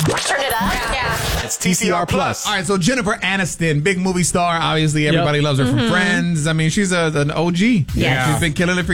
Turn it up. Yeah. It's TCR Plus. All right, so Jennifer Aniston, big movie star. Obviously, everybody loves her from Friends. I mean, she's an OG. Yes. She's been killing it for